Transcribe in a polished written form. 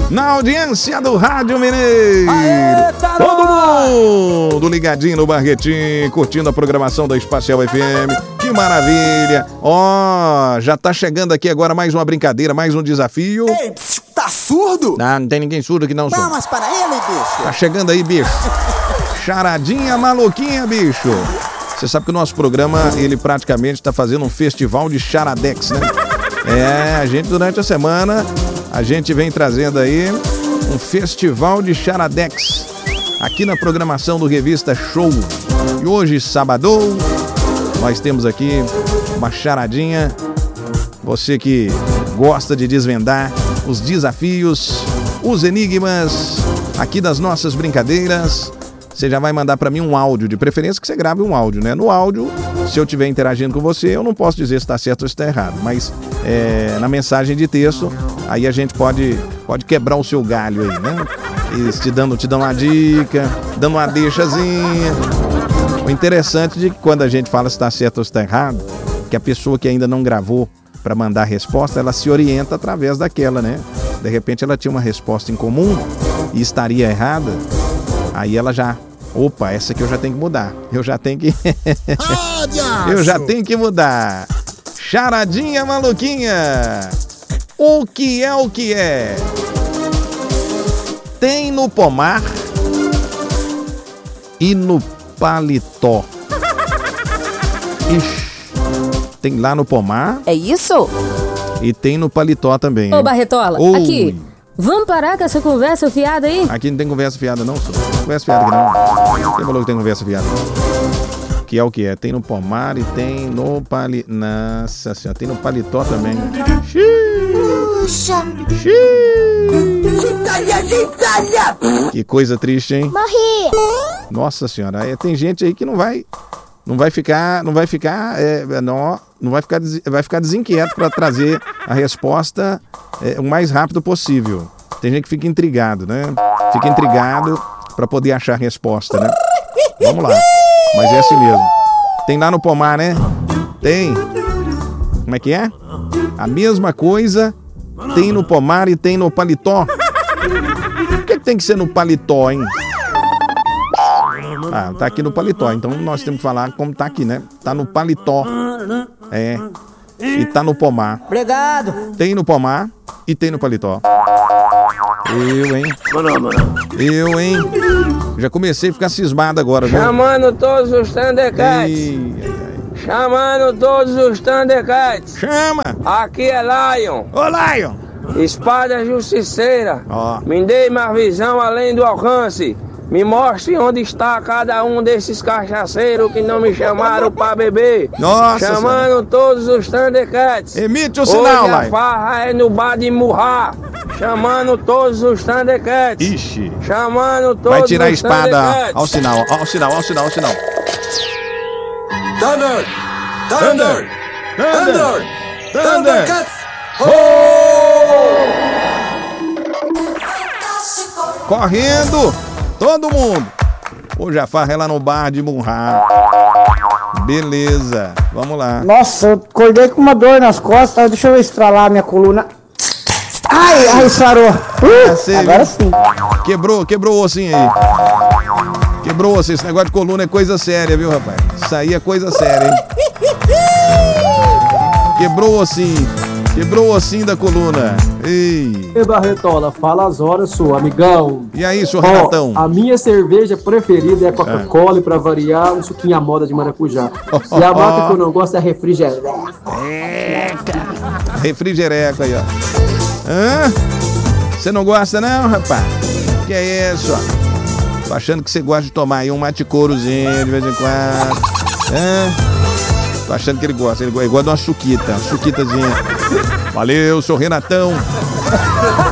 na audiência do Rádio Mineiro. Todo mundo ligadinho no Barretinho, curtindo a programação da Espacial FM. Que maravilha. Já tá chegando aqui agora mais uma brincadeira, mais um desafio. Ei, tá surdo? Não tem ninguém surdo aqui não, senhor. Não, mas para ele, bicho. Tá chegando aí, bicho. Charadinha maluquinha, bicho. Você sabe que o nosso programa, ele praticamente tá fazendo um festival de charadex, né? A gente durante a semana, a gente vem trazendo aí um festival de charadex aqui na programação do Revista Show. E hoje, sábado, nós temos aqui uma charadinha. Você que gosta de desvendar os desafios, os enigmas aqui das nossas brincadeiras, você já vai mandar para mim um áudio, de preferência que você grave um áudio, né? No áudio, se eu estiver interagindo com você, eu não posso dizer se está certo ou se está errado, mas na mensagem de texto, aí a gente pode quebrar o seu galho aí, né? E te dando uma dica, dando uma deixazinha. O interessante de que quando a gente fala se está certo ou se está errado, que a pessoa que ainda não gravou para mandar a resposta, ela se orienta através daquela, né? De repente ela tinha uma resposta em comum e estaria errada, aí ela já... Opa, essa aqui eu já tenho que mudar. Eu já tenho que... Eu já tenho que mudar. Charadinha maluquinha. O que é? Tem no pomar e no paletó. Ixi. Tem lá no pomar. É isso? E tem no paletó também. Ô, Barretola, aqui. Vamos parar com essa conversa fiada aí? Aqui não tem conversa fiada não, senhor. Não tem conversa fiada aqui não. Quem falou que tem conversa fiada? Que é o que é? Tem no pomar e tem no paletó. Nossa senhora, tem no paletó também. Puxa! Que coisa triste, hein? Morri! Nossa senhora, tem gente aí que vai ficar desinquieto para trazer a resposta o mais rápido possível. Tem gente que fica intrigado, né? Fica intrigado para poder achar a resposta, né? Vamos lá. Mas é assim mesmo. Tem lá no pomar, né? Tem. Como é que é? A mesma coisa tem no pomar e tem no paletó. Por que tem que ser no paletó, hein? Tá aqui no paletó, então nós temos que falar como tá aqui, né? Tá no paletó. E tá no pomar. Obrigado. Tem no pomar e tem no paletó. Eu, hein? Já comecei a ficar cismado agora, viu? Chamando todos os Thundercats. Chamando todos os Thundercats. Chama! Aqui é Lion. Ô, Lion! Espada justiceira. Me dê mais visão além do alcance. Me mostre onde está cada um desses cachaceiros que não me chamaram pra beber. Nossa, chamando senhora. Todos os Thundercats. Emite o sinal, Lion. A farra é no bar de Murra. Chamando todos os Thundercats. Ixi. Chamando todos os Thundercats. Vai tirar a espada. Ao sinal. Thunder! Thundercats! Correndo! Todo mundo! Hoje a farra é lá no bar de Murra. Beleza, vamos lá. Nossa, eu acordei com uma dor nas costas. Deixa eu estralar minha coluna. Ai, sarou. Agora sim. Quebrou o ossinho aí. Quebrou o ossinho. Esse negócio de coluna é coisa séria, viu, rapaz? Isso aí é coisa séria, hein? Quebrou o ossinho da coluna. Ei, Barretola, fala as horas, sua amigão. E aí, senhor Renatão? A minha cerveja preferida é Coca-Cola e pra variar, um suquinho à moda de maracujá. E a marca que eu não gosto é refrigerante. Refrigereco aí, ó. Você não gosta não, rapaz? Que é isso, ó? Tô achando que você gosta de tomar aí um mate-courozinho de vez em quando. Tô achando que ele gosta de uma chuquitazinha. Valeu, sou Renatão.